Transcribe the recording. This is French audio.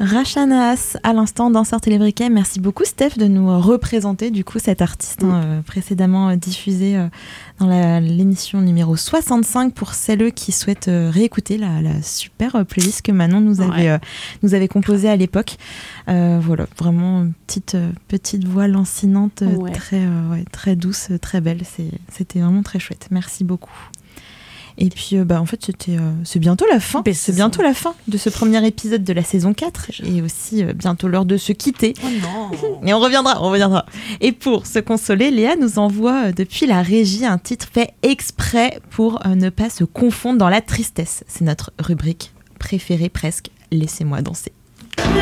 Rachanaas, à l'instant, danseur télébriquet. Merci beaucoup Steph de nous représenter du coup cet artiste précédemment diffusé dans l'émission numéro 65 pour celles qui souhaitent réécouter la super playlist que Manon nous avait composée à l'époque. Voilà, vraiment petite voix lancinante, très douce, très belle. C'était vraiment très chouette. Merci beaucoup. Et puis, en fait, c'est bientôt la fin. C'est bientôt la fin de ce premier épisode de la saison 4 et aussi bientôt l'heure de se quitter. Oh non. Et on reviendra. Et pour se consoler, Léa nous envoie depuis la régie un titre fait exprès pour ne pas se confondre dans la tristesse. C'est notre rubrique préférée presque. Laissez-moi danser.